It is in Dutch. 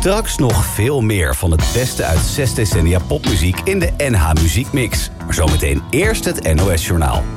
Straks nog veel meer van het beste uit 6 decennia popmuziek in de NH Muziekmix. Maar zometeen eerst het NOS Journaal.